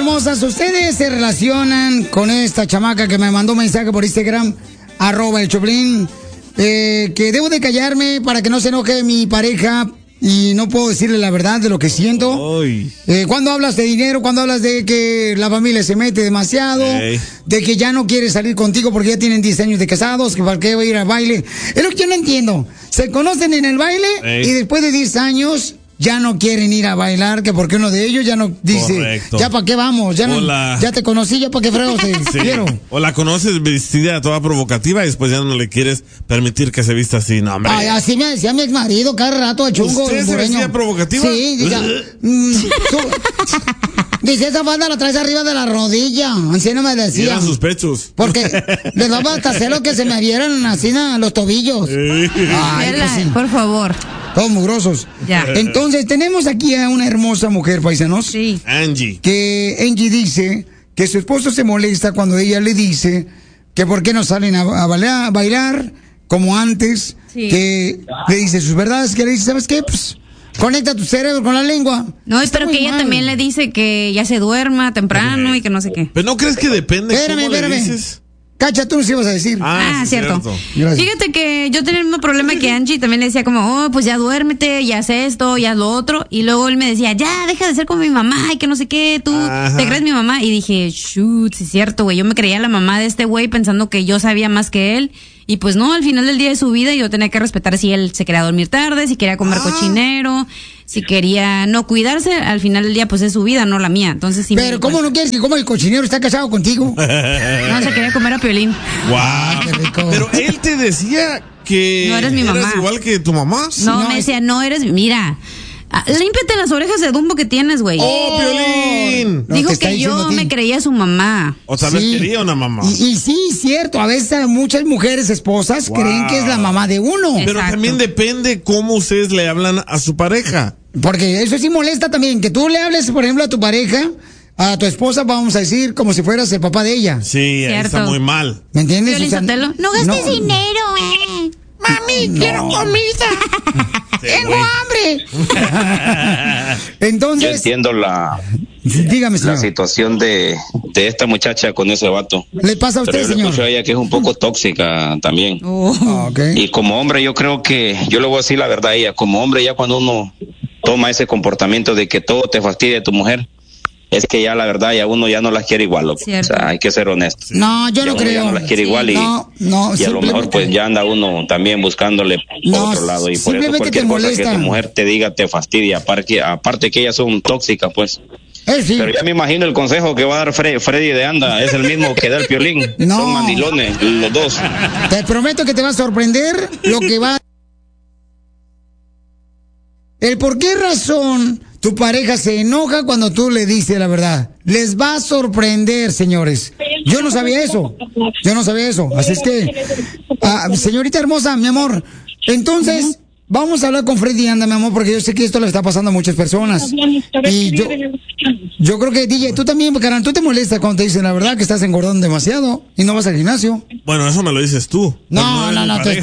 hermosas, ¿ustedes se relacionan con esta chamaca que me mandó un mensaje por Instagram, @el Choplin, que debo de callarme para que no se enoje mi pareja y no puedo decirle la verdad de lo que siento? Cuando hablas de dinero, cuando hablas de que la familia se mete demasiado, de que ya no quiere salir contigo porque ya tienen 10 años de casados, que para qué va a ir al baile. Es lo que yo no entiendo. Se conocen en el baile y después de 10 años ya no quieren ir a bailar, que porque uno de ellos ya no dice, correcto, ya para qué vamos, ya, no, ya te conocí, ya para qué fregos te quiero. O la conoces vestida toda provocativa y después ya no le quieres permitir que se vista así, no, hombre. Ay, así me decía mi exmarido cada rato, el chungo. ¿Usted se vestía provocativa? Sí, dice, esa falda la traes arriba de la rodilla, así no me decía. Y eran sus pechos. Porque les daba hasta celo que se me vieran así los tobillos. Ay, pues sí, por favor. Todos mugrosos. Ya. Entonces, tenemos aquí a una hermosa mujer, paisanos. Sí. Angie. Que Angie dice que su esposo se molesta cuando ella le dice que por qué no salen a bailar como antes. Sí. Que le dice sus verdades, que le dice, ¿sabes qué? Pues conecta tu cerebro con la lengua. No, espero que ella también le dice que ya se duerma temprano y que no sé qué. Pero ¿no crees que depende cómo le dices? Cacha, tú nos ibas a decir. Sí, cierto. Fíjate que yo tenía el mismo problema que Angie. También le decía como, pues ya duérmete, ya haz esto, ya haz lo otro. Y luego él me decía, ya, deja de ser como mi mamá y que no sé qué, tú te crees mi mamá. Y dije, shoot, sí es cierto, güey. Yo me creía la mamá de este güey pensando que yo sabía más que él. Y pues no, al final del día de su vida yo tenía que respetar si él se quería dormir tarde, si quería comer cochinero, si quería no cuidarse. Al final del día pues es su vida, no la mía. Entonces sí. Pero ¿cómo no quieres que coma el cochinero? ¿Está casado contigo? No, se quería comer a Piolín. Wow. Qué rico. Pero él te decía que no eres mi mamá. ¿Eres igual que tu mamá? No, me decía, no eres, mira, límpiate las orejas de Dumbo que tienes, güey. ¡Oh, Piolín! Dijo que yo me creía su mamá. O tal vez quería una mamá. Y sí, cierto, a veces muchas mujeres esposas creen que es la mamá de uno. Pero también depende cómo ustedes le hablan a su pareja. Porque eso sí molesta también, que tú le hables, por ejemplo, a tu pareja, a tu esposa, vamos a decir, como si fueras el papá de ella. Sí, ahí está muy mal. ¿Me entiendes? O sea, no gastes dinero, Mami, quiero comida. Tengo hambre. Entonces, yo entiendo dígame, señor, la situación de esta muchacha con ese vato. ¿Le pasa a usted, pero yo señor? Le escucho a ella que es un poco tóxica también. Okay. Y como hombre, yo creo que, yo le voy a decir la verdad a ella, como hombre, ya cuando uno toma ese comportamiento de que todo te fastidia de tu mujer, es que ya la verdad ya uno ya no las quiere igual, loco. O sea, hay que ser honesto. No, yo no creo. Ya no las quiere igual y a lo mejor pues ya anda uno también buscándole por otro lado y por eso cualquier cosa que tu mujer te diga te fastidia, aparte que ellas son tóxicas, pues. Sí. Pero ya me imagino el consejo que va a dar Freddy de Anda, es el mismo que da el Piolín. No. Son mandilones los dos. Te prometo que te va a sorprender lo que va. El por qué razón tu pareja se enoja cuando tú le dices la verdad. Les va a sorprender, señores. Yo no sabía eso. Así es que, señorita hermosa, mi amor, entonces vamos a hablar con Freddy Anda, mi amor, porque yo sé que esto le está pasando a muchas personas. Y yo creo que, DJ, tú también, carnal, tú te molestas cuando te dicen la verdad que estás engordando demasiado y no vas al gimnasio. Bueno, eso me lo dices tú. No.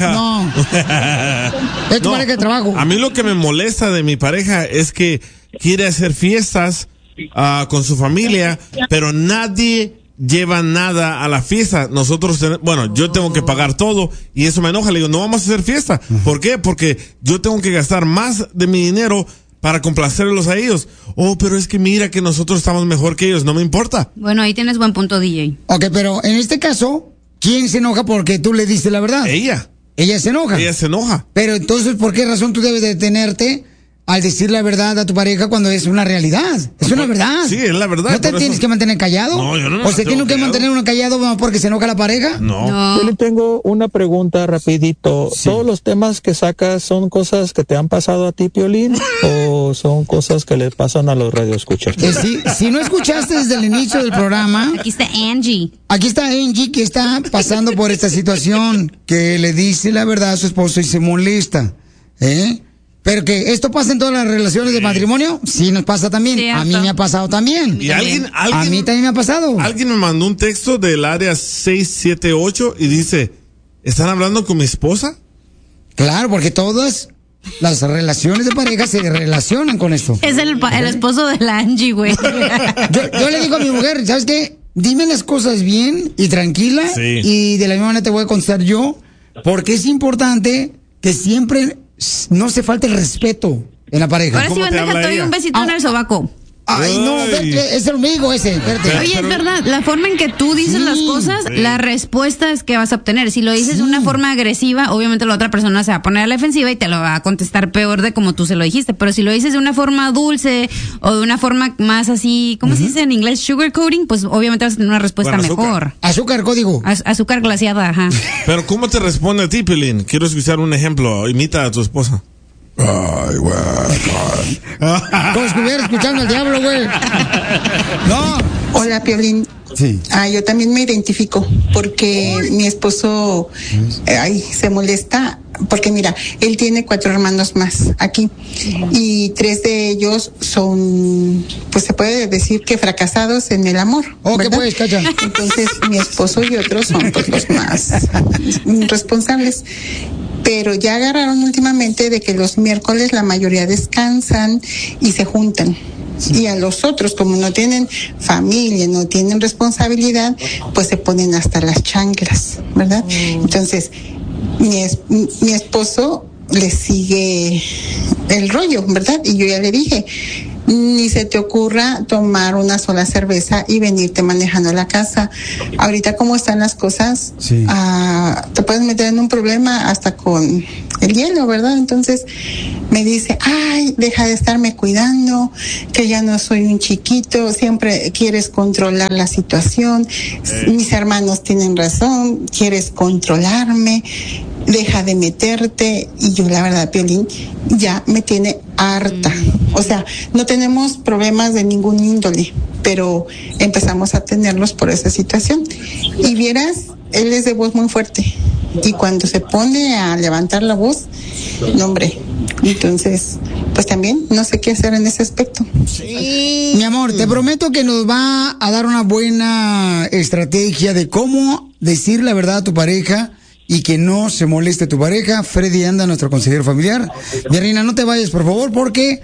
Es tu pareja de trabajo. A mí lo que me molesta de mi pareja es que quiere hacer fiestas con su familia, pero nadie lleva nada a la fiesta. Nosotros, yo tengo que pagar todo y eso me enoja. Le digo, no vamos a hacer fiesta. ¿Por qué? Porque yo tengo que gastar más de mi dinero para complacerlos a ellos. Pero es que mira que nosotros estamos mejor que ellos, no me importa. Bueno, ahí tienes buen punto, DJ. Ok, pero en este caso, ¿quién se enoja porque tú le dices la verdad? Ella se enoja. Pero entonces, ¿por qué razón tú debes detenerte al decir la verdad a tu pareja cuando es una realidad? Es una verdad. Sí, es la verdad. ¿No te tienes que mantener callado? No, yo no. ¿O se tiene que mantener uno callado porque se enoja la pareja? No. Yo le tengo una pregunta rapidito. Sí. ¿Todos los temas que sacas son cosas que te han pasado a ti, Piolín? ¿O son cosas que le pasan a los radioescuchas? Si no escuchaste desde el inicio del programa... Aquí está Angie. Aquí está Angie, que está pasando por esta situación, que le dice la verdad a su esposo y se molesta. Pero que esto pasa en todas las relaciones de matrimonio, sí nos pasa también. Cierto. A mí me ha pasado también. Y alguien a mí también me ha pasado. Alguien me mandó un texto del área 678 y dice, ¿están hablando con mi esposa? Claro, porque todas las relaciones de pareja se relacionan con esto. Es el esposo de la Angie, güey. Yo le digo a mi mujer, ¿sabes qué? Dime las cosas bien y tranquila. Sí. Y de la misma manera te voy a contestar yo, porque es importante que siempre no se falte el respeto en la pareja. Ahora sí, déjate doy un besito en el sobaco. Ay, no, es el amigo ese, espérate. Oye, es verdad, la forma en que tú dices las cosas, la respuesta es que vas a obtener. Si lo dices de una forma agresiva, obviamente la otra persona se va a poner a la defensiva y te lo va a contestar peor de como tú se lo dijiste. Pero si lo dices de una forma dulce o de una forma más así, ¿cómo se dice en inglés? Sugarcoating, pues obviamente vas a tener una respuesta mejor. Azúcar código. Azúcar glaseada, ajá. Pero ¿cómo te responde a ti, Piolín? Quiero escuchar un ejemplo. Imita a tu esposa. Ay, güey. Como si estuviera escuchando al diablo, güey. No. Hola, Piolín. Sí. Yo también me identifico porque mi esposo se molesta porque mira, él tiene 4 hermanos más aquí y 3 de ellos son, pues se puede decir que fracasados en el amor. ¿Qué puedes, Cacha? Entonces mi esposo y otros son pues los más responsables. Pero ya agarraron últimamente de que los miércoles la mayoría descansan y se juntan. Y a los otros, como no tienen familia, no tienen responsabilidad, pues se ponen hasta las chanclas, ¿verdad? Entonces, mi esposo le sigue el rollo, ¿verdad? Y yo ya le dije, ni se te ocurra tomar una sola cerveza y venirte manejando a la casa. Ahorita como están las cosas, te puedes meter en un problema hasta con el hielo, ¿verdad? Entonces me dice, deja de estarme cuidando, que ya no soy un chiquito, siempre quieres controlar la situación, mis hermanos tienen razón, quieres controlarme, deja de meterte. Y yo la verdad, Piolín, ya me tiene harta. O sea, no tenemos problemas de ningún índole, pero empezamos a tenerlos por esa situación. Y vieras, él es de voz muy fuerte. Y cuando se pone a levantar la voz, no, hombre. Entonces, pues también no sé qué hacer en ese aspecto. Sí. Mi amor, te prometo que nos va a dar una buena estrategia de cómo decir la verdad a tu pareja y que no se moleste tu pareja. Freddy Anda, nuestro consejero familiar. Mi reina, no te vayas, por favor, porque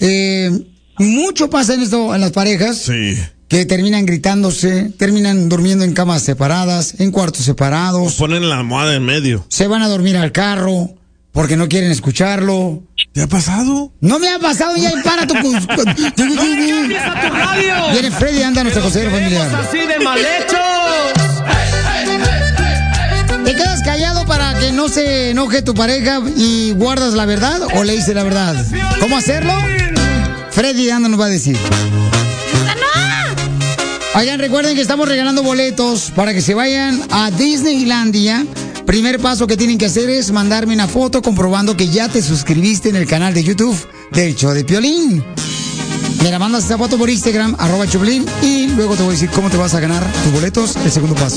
mucho pasa en esto en las parejas. Sí. Que terminan gritándose, terminan durmiendo en camas separadas, en cuartos separados. O ponen la almohada en medio. Se van a dormir al carro porque no quieren escucharlo. ¿Te ha pasado? No me ha pasado, ya para tu... ¡No le cambies a tu radio! Viene Freddy Anda, nuestro consejero familiar. ¡Así de mal hechos! ¿Te quedas callado para que no se enoje tu pareja y guardas la verdad o le dices la verdad? ¿Cómo hacerlo? Freddy Anda nos va a decir. Oigan, recuerden que estamos regalando boletos para que se vayan a Disneylandia. Primer paso que tienen que hacer es mandarme una foto comprobando que ya te suscribiste en el canal de YouTube del Show de Piolín. Me la mandas esa foto por Instagram, @Choplin, y luego te voy a decir cómo te vas a ganar tus boletos, el segundo paso.